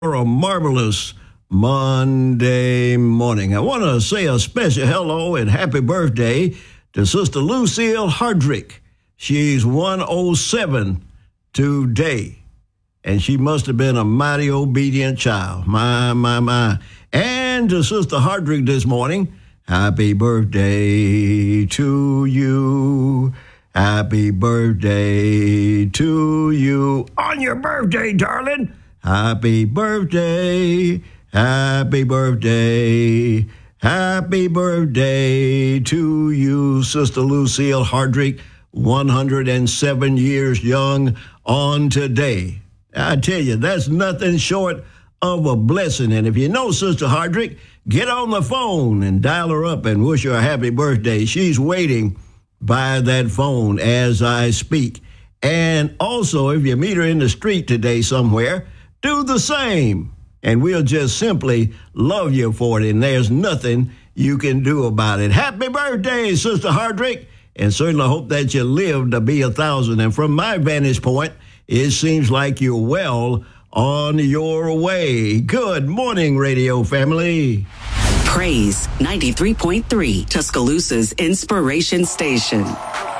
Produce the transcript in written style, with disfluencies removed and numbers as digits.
for a marvelous Monday morning. I want to say a special hello and happy birthday to Sister Lucille Hardrick. She's 107 today, and she must have been a mighty obedient child. My. And to Sister Hardrick this morning, happy birthday to you. Happy birthday to you. On your birthday, darling. Happy birthday, happy birthday, happy birthday to you, Sister Lucille Hardrick, 107 years young on today. I tell you, that's nothing short of a blessing. And if you know Sister Hardrick, get on the phone and dial her up and wish her a happy birthday. She's waiting by that phone as I speak. And also, if you meet her in the street today somewhere, do the same, and we'll just simply love you for it, and there's nothing you can do about it. Happy birthday, Sister Hardrick, and certainly hope that you live to be 1,000. And from my vantage point, it seems like you're well on your way. Good morning, radio family. Praise 93.3, Tuscaloosa's inspiration station.